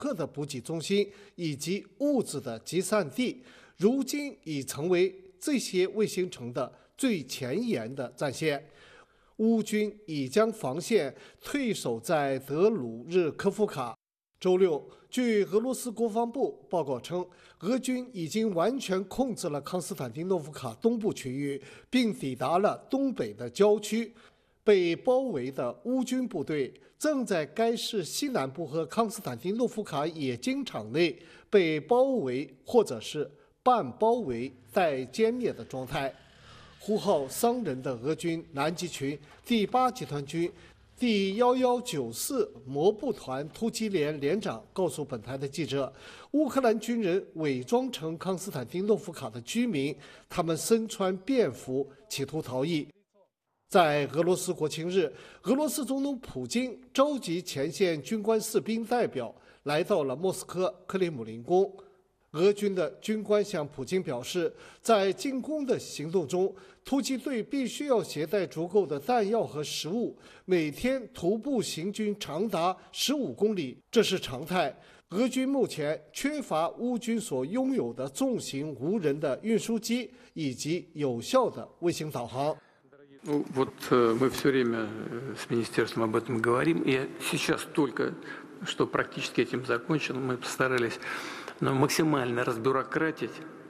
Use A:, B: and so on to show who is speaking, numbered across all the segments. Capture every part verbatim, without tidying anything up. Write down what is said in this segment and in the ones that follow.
A: 克的补给中心以及物资的集散地，如今已成为这些卫星城的最前沿的战线。乌军已将防线退守在德鲁日科夫卡。周六，据俄罗斯国防部报告称，俄军已经完全控制了康斯坦丁诺夫卡东部区域，并抵达了东北的郊区。被包围的乌军部队正在该市西南部和康斯坦丁诺夫卡冶金厂内被包围或者是半包围待歼灭的状态。呼号伤人的俄军南极群第八集团军第一一九四摩步团突击连连长告诉本台的记者，乌克兰军人伪装成康斯坦丁诺夫卡的居民，他们身穿便服，企图逃逸。在俄罗斯国庆日，俄罗斯总统普京召集前线军官士兵代表来到了莫斯科克里姆林宫。俄军的军官向普京表示，在进攻的行动中，突击队必须要携带足够的弹药和食物，每天徒步行军长达十五公里，这是常态。俄军目前缺乏乌军所拥有的重型无人的运输机以及有效的卫星导航。
B: Ну, вот мы все время с министерством об этом говорим. Я сейчас только, что практически этим закончил, мы постарались максимально разбюрократить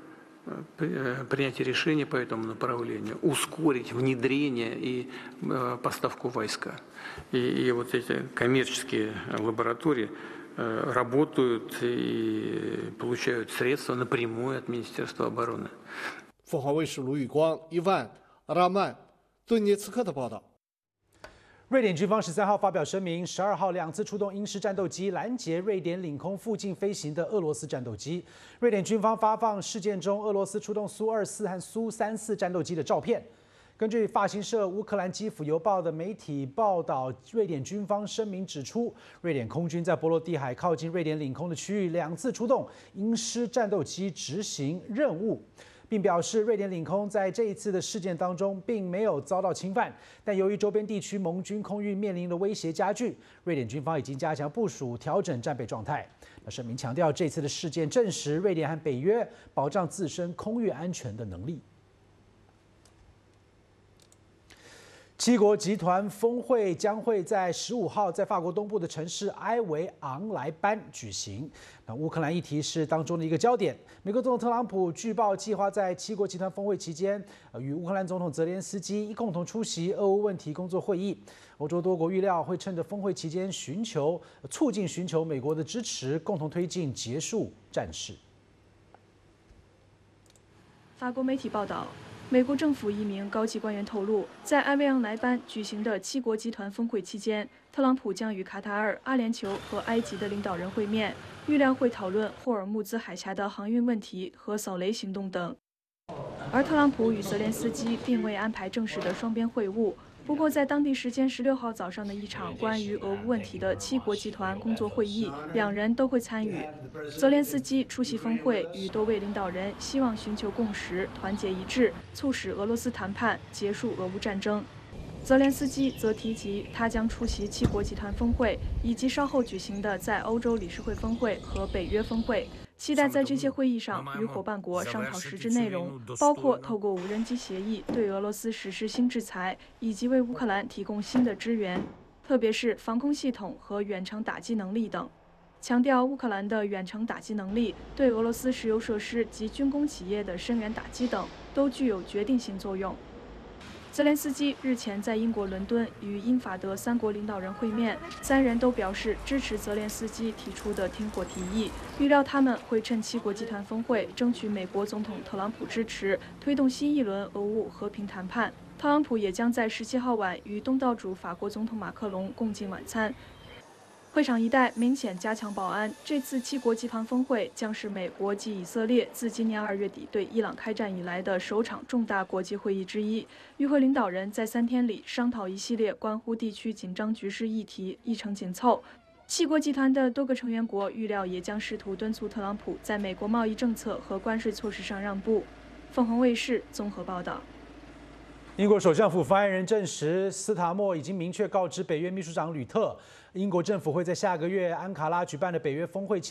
B: принятие решений по этому направлению, ускорить внедрение и поставку войска. И, и вот эти коммерческие лаборатории работают и получают средства напрямую от Министерства обороны.
A: 凤凰卫视卢宇光、伊万、阿拉曼。顿涅茨克的报道。
C: 瑞典军方十三号发表声明，十二号两次出动鹰式战斗机拦截瑞典领空附近飞行的俄罗斯战斗机。瑞典军方发放事件中俄罗斯出动苏二四和苏三四战斗机的照片。根据法新社乌克兰基辅邮报的媒体报道，瑞典军方声明指出，瑞典空军在波罗的海靠近瑞典领空的区域两次出动鹰式战斗机执行任务。并表示，瑞典领空在这一次的事件当中并没有遭到侵犯，但由于周边地区盟军空域面临的威胁加剧，瑞典军方已经加强部署，调整战备状态。那声明强调，这次的事件证实瑞典和北约保障自身空域安全的能力。七国集团峰会将会在十五号在法国东部的城市埃维昂莱班举行。那乌克兰议题是当中的一个焦点。美国总统特朗普据报计划在七国集团峰会期间，呃，与乌克兰总统泽连斯基共同出席俄乌问题工作会议。欧洲多国预料会趁着峰会期间寻求促进寻求美国的支持，共同推进结束战事。
D: 法国媒体报道。美国政府一名高级官员透露，在埃维昂莱班举行的七国集团峰会期间，特朗普将与卡塔尔、阿联酋和埃及的领导人会面，预料会讨论霍尔木兹海峡的航运问题和扫雷行动等。而特朗普与泽连斯基并未安排正式的双边会晤。不过，在当地时间十六号早上的一场关于俄乌问题的七国集团工作会议，两人都会参与。泽连斯基出席峰会，与多位领导人希望寻求共识、团结一致，促使俄罗斯谈判结束俄乌战争。泽连斯基则提及，他将出席七国集团峰会，以及稍后举行的在欧洲理事会峰会和北约峰会。期待在这些会议上与伙伴国商讨实质内容，包括透过无人机协议对俄罗斯实施新制裁，以及为乌克兰提供新的支援，特别是防空系统和远程打击能力等。强调乌克兰的远程打击能力对俄罗斯石油设施及军工企业的深远打击等都具有决定性作用。泽连斯基日前在英国伦敦与英法德三国领导人会面，三人都表示支持泽连斯基提出的停火提议，预料他们会趁七国集团峰会争取美国总统特朗普支持，推动新一轮俄乌和平谈判。特朗普也将在十七号晚与东道主法国总统马克龙共进晚餐。会场一带明显加强保安。这次七国集团峰会将是美国及以色列自今年二月底对伊朗开战以来的首场重大国际会议之一。与会领导人在三天里商讨一系列关乎地区紧张局势议题，议程紧凑。七国集团的多个成员国预料也将试图敦促特朗普在美国贸易政策和关税措施上让步。凤凰卫视综合报道。
C: 英国首相府发言人证实，斯塔默已经明确告知北约秘书长吕特，英国政府会在下个月安卡拉举办的北约峰会